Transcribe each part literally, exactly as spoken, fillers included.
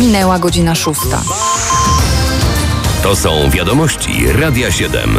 Minęła godzina szósta. To są wiadomości Radia siedem.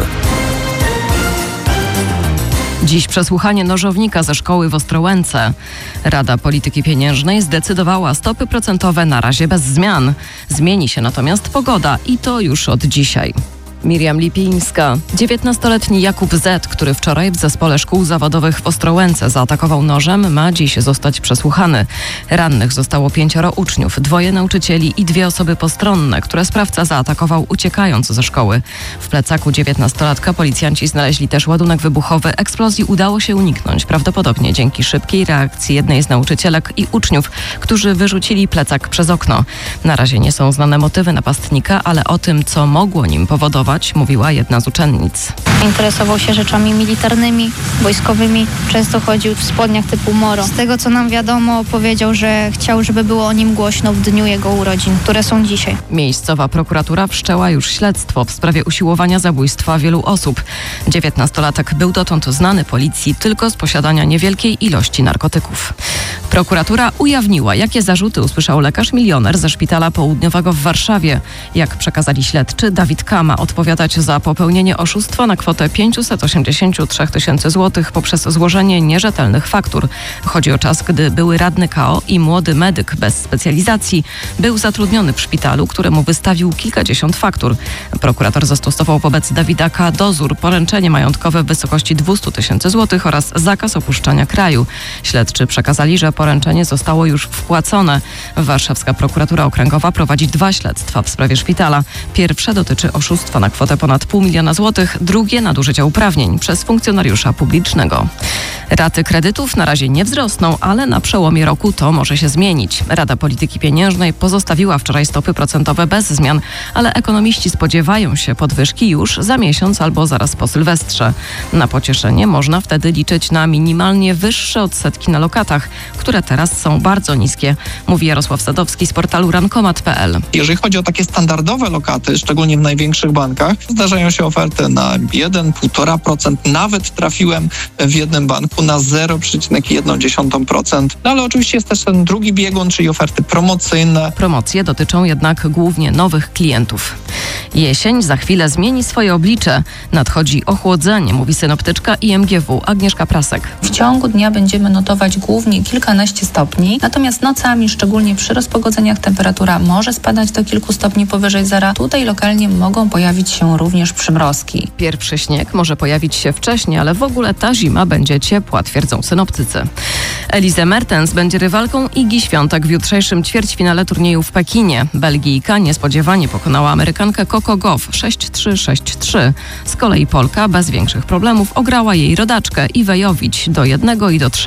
Dziś przesłuchanie nożownika ze szkoły w Ostrołęce. Rada Polityki Pieniężnej zdecydowała stopy procentowe na razie bez zmian. Zmieni się natomiast pogoda i to już od dzisiaj. Miriam Lipińska. dziewiętnastoletni Jakub Z., który wczoraj w zespole szkół zawodowych w Ostrołęce zaatakował nożem, ma dziś zostać przesłuchany. Rannych zostało pięcioro uczniów, dwoje nauczycieli i dwie osoby postronne, które sprawca zaatakował uciekając ze szkoły. W plecaku dziewiętnastolatka policjanci znaleźli też ładunek wybuchowy. Eksplozji udało się uniknąć, prawdopodobnie dzięki szybkiej reakcji jednej z nauczycielek i uczniów, którzy wyrzucili plecak przez okno. Na razie nie są znane motywy napastnika, ale o tym, co mogło nim powodować, mówiła jedna z uczennic. Interesował się rzeczami militarnymi, wojskowymi. Często chodził w spodniach typu moro. Z tego, co nam wiadomo, powiedział, że chciał, żeby było o nim głośno w dniu jego urodzin, które są dzisiaj. Miejscowa prokuratura wszczęła już śledztwo w sprawie usiłowania zabójstwa wielu osób. dziewiętnastolatek był dotąd znany policji tylko z posiadania niewielkiej ilości narkotyków. Prokuratura ujawniła, jakie zarzuty usłyszał lekarz milioner ze szpitala południowego w Warszawie. Jak przekazali śledczy, Dawid K. ma odpowiadać za popełnienie oszustwa na kwotę pięćset osiemdziesiąt trzy tysiące złotych poprzez złożenie nierzetelnych faktur. Chodzi o czas, gdy były radny K O i młody medyk bez specjalizacji był zatrudniony w szpitalu, któremu wystawił kilkadziesiąt faktur. Prokurator zastosował wobec Dawida K. dozór, poręczenie majątkowe w wysokości dwieście tysięcy złotych oraz zakaz opuszczania kraju. Śledczy przekazali, że poręczenie zostało już wpłacone. Warszawska prokuratura okręgowa prowadzi dwa śledztwa w sprawie szpitala. Pierwsze dotyczy oszustwa na kwotę ponad pół miliona złotych, drugie nadużycia uprawnień przez funkcjonariusza publicznego. Raty kredytów na razie nie wzrosną, ale na przełomie roku to może się zmienić. Rada Polityki Pieniężnej pozostawiła wczoraj stopy procentowe bez zmian, ale ekonomiści spodziewają się podwyżki już za miesiąc albo zaraz po Sylwestrze. Na pocieszenie można wtedy liczyć na minimalnie wyższe odsetki na lokatach, które teraz są bardzo niskie, mówi Jarosław Sadowski z portalu rankomat kropka p l. Jeżeli chodzi o takie standardowe lokaty, szczególnie w największych bankach, zdarzają się oferty na jeden do półtora procent. Nawet trafiłem w jednym banku na zero przecinek jeden procent. No ale oczywiście jest też ten drugi biegun, czyli oferty promocyjne. Promocje dotyczą jednak głównie nowych klientów. Jesień za chwilę zmieni swoje oblicze. Nadchodzi ochłodzenie, mówi synoptyczka I M G W Agnieszka Prasek. W ciągu dnia będziemy notować głównie kilkanaście stopni, natomiast nocami, szczególnie przy rozpogodzeniach, temperatura może spadać do kilku stopni powyżej zera. Tutaj lokalnie mogą pojawić się również przymrozki. Pierwszy śnieg może pojawić się wcześniej, ale w ogóle ta zima będzie ciepła, twierdzą synoptycy. Elise Mertens będzie rywalką Igi Świątek w jutrzejszym ćwierćfinale turnieju w Pekinie. Belgijka niespodziewanie pokonała Amerykankę Coco Gauff sześć trzy sześć trzy. Z kolei Polka bez większych problemów ograła jej rodaczkę Iwę Jowić do jednego i do trzech.